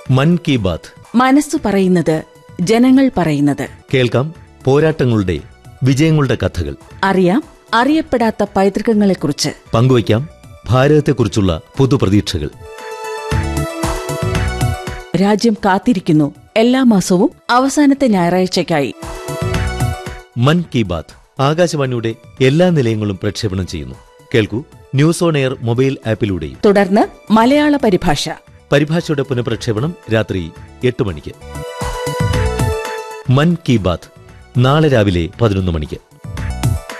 മൻ കി ബാത്ത്. മനസ്സു പറയുന്നത്, ജനങ്ങൾ പറയുന്നത്. കേൾക്കാം പോരാട്ടങ്ങളുടെ വിജയങ്ങളുടെ കഥകൾ. അറിയാം അറിയപ്പെടാത്ത പൈതൃകങ്ങളെക്കുറിച്ച്. പങ്കുവയ്ക്കാം ഭാരതത്തെക്കുറിച്ചുള്ള പുതുപ്രതീക്ഷകൾ. രാജ്യം കാത്തിരിക്കുന്നു എല്ലാ മാസവും അവസാനത്തെ ഞായറാഴ്ചയ്ക്കായി. മൻ കി ബാത്ത് ആകാശവാണിയുടെ എല്ലാ നിലയങ്ങളും പ്രക്ഷേപണം ചെയ്യുന്നു. കേൾക്കൂ, ന്യൂസ് ഓൺ എയർ മൊബൈൽ ആപ്പിലൂടെയും. തുടർന്ന് മലയാള പരിഭാഷ. പരിഭാഷയുടെ പുനഃപ്രക്ഷേപണം രാത്രി 8 മണിക്ക്. മൻ കി ബാത്ത് നാളെ രാവിലെ 11 മണിക്ക്.